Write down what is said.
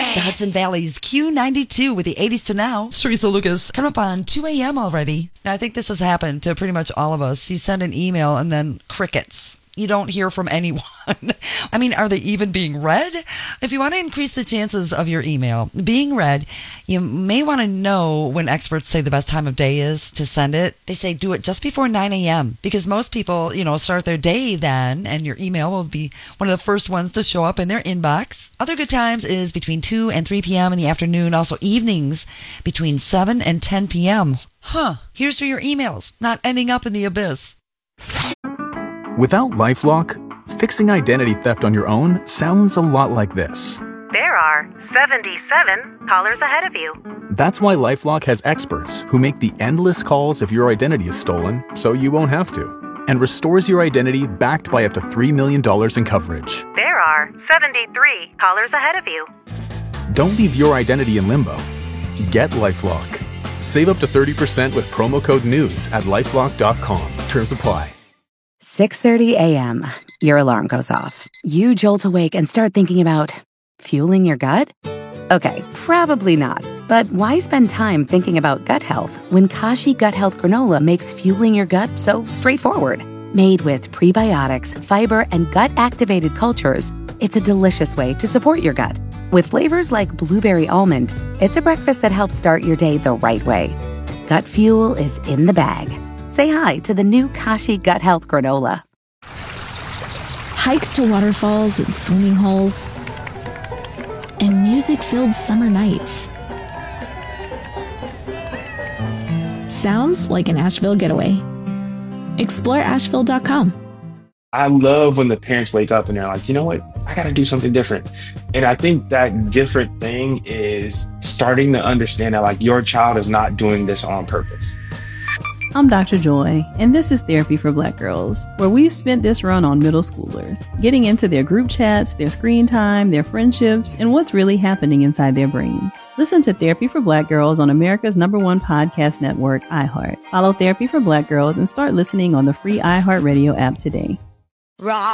The Hudson Valley's Q92 with the 80s to now. It's Teresa Lucas. Coming up on 2 a.m. already. Now, I think this has happened to pretty much all of us. You send an email and then crickets. You don't hear from anyone. I mean, are they even being read? If you want to increase the chances of your email being read, you may want to know when experts say the best time of day is to send it. They say do it just before 9 a.m. because most people, start their day then, and your email will be one of the first ones to show up in their inbox. Other good times is between 2 and 3 p.m. in the afternoon. Also evenings between 7 and 10 p.m. Here's for your emails, not ending up in the abyss. Without LifeLock, fixing identity theft on your own sounds a lot like this. There are 77 callers ahead of you. That's why LifeLock has experts who make the endless calls if your identity is stolen, so you won't have to, and restores your identity backed by up to $3 million in coverage. There are 73 callers ahead of you. Don't leave your identity in limbo. Get LifeLock. Save up to 30% with promo code NEWS at LifeLock.com. Terms apply. 6:30 a.m. Your alarm goes off. You jolt awake and start thinking about fueling your gut? Okay, probably not. But why spend time thinking about gut health when Kashi Gut Health Granola makes fueling your gut so straightforward? Made with prebiotics, fiber, and gut-activated cultures, it's a delicious way to support your gut. With flavors like blueberry almond, it's a breakfast that helps start your day the right way. Gut fuel is in the bag. Say hi to the new Kashi Gut Health Granola. Hikes to waterfalls and swimming holes, and music-filled summer nights. Sounds like an Asheville getaway. Explore Asheville.com. I love when the parents wake up and they're like, you know what? I got to do something different. And I think that different thing is starting to understand that like your child is not doing this on purpose. I'm Dr. Joy, and this is Therapy for Black Girls, where we've spent this run on middle schoolers, getting into their group chats, their screen time, their friendships, and what's really happening inside their brains. Listen to Therapy for Black Girls on America's #1 podcast network, iHeart. Follow Therapy for Black Girls and start listening on the free iHeartRadio app today.